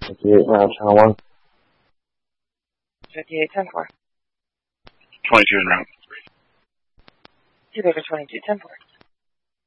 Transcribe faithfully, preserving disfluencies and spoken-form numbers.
fifty-eight now, channel one. fifty-eight, ten four. twenty-two en route. Two Baker twenty-two, ten four.